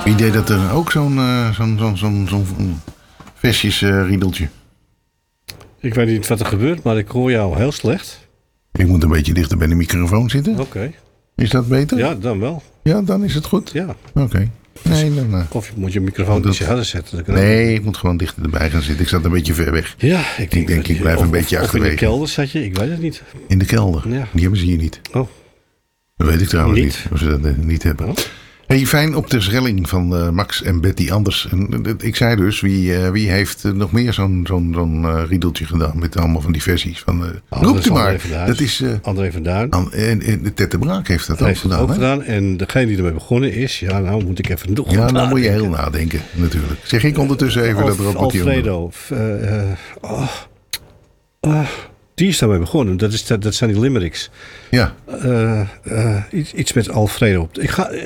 Wie deed dat er ook zo'n versjesriedeltje? Ik weet niet wat er gebeurt, maar ik hoor jou heel slecht. Ik moet een beetje dichter bij de microfoon zitten. Oké. Is dat beter? Ja, dan wel. Ja, dan is het goed? Ja. Oké. Nee, dan... Of je moet je microfoon ietsje harder zetten. Nee, ik moet gewoon dichter erbij gaan zitten. Ik zat een beetje ver weg. Ja, ik denk ik blijf een beetje achterwege. Of in de kelder zat je, ik weet het niet. In de kelder? Ja. Die hebben ze hier niet. Oh. Dat weet ik trouwens Niet? niet. Of ze dat niet hebben. Oh. Hey, fijn op de schelling van Max en Betty Anders. En, ik zei dus, wie heeft nog meer zo'n riedeltje gedaan met allemaal van die versies? Roept u maar. Dat is André van Duin. En Ted de Braak heeft dat ook gedaan. Ook gedaan. En degene die ermee begonnen is, ja, nou moet ik even nog. Ja, nou moet je heel nadenken, natuurlijk. Zeg ik ondertussen even dat er ook wat Alfredo. Die is daarmee begonnen. Dat zijn die limericks. Ja. Iets met Alfredo.